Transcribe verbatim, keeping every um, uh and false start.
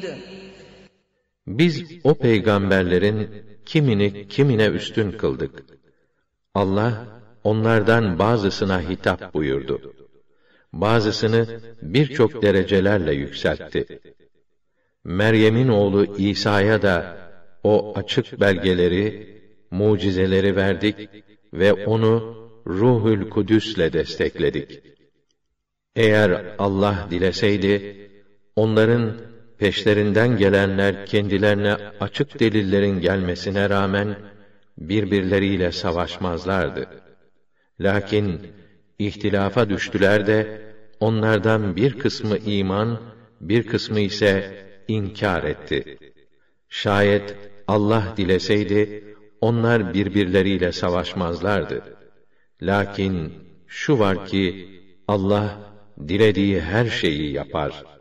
Biz o peygamberlerin kimini kimine üstün kıldık. Allah onlardan bazısına hitap buyurdu. Bazısını birçok derecelerle yükseltti. Meryem'in oğlu İsa'ya da o açık belgeleri, mucizeleri verdik ve onu Ruhül Kudüs'le destekledik. Eğer Allah dileseydi, onların peşlerinden gelenler kendilerine açık delillerin gelmesine rağmen birbirleriyle savaşmazlardı. Lakin ihtilafa düştüler de onlardan bir kısmı iman, bir kısmı ise inkar etti. Şayet Allah dileseydi onlar birbirleriyle savaşmazlardı. Lakin şu var ki Allah dilediği her şeyi yapar.